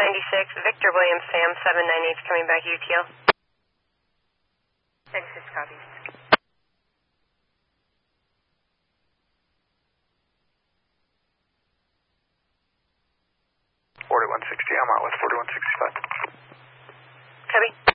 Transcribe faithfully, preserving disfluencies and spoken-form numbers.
ninety-six, Victor William Sam seven nine eight coming back U T L. ninety-six copies. forty-one sixty, I'm out with forty-one sixty-five. Copy.